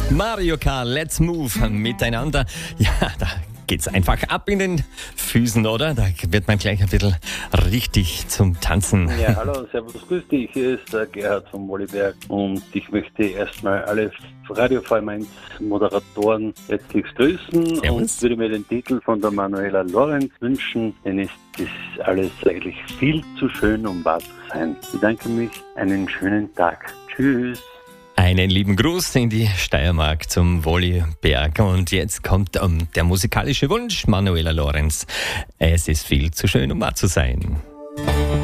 Mario Kart, let's move miteinander. Ja, da geht's einfach ab in den Füßen, oder? Da wird man gleich ein bisschen richtig zum Tanzen. Ja, hallo, servus, grüß dich. Hier ist der Gerhard von Wolliberg und ich möchte erstmal alle Radio V1 Moderatoren herzlichst grüßen. Servus. Und würde mir den Titel von der Manuela Lorenz wünschen, denn es ist alles eigentlich viel zu schön, um wahr zu sein. Ich bedanke mich, einen schönen Tag. Tschüss. Einen lieben Gruß in die Steiermark zum Wolliberg. Und jetzt kommt der musikalische Wunsch, Manuela Lorenz. Es ist viel zu schön, um wahr zu sein.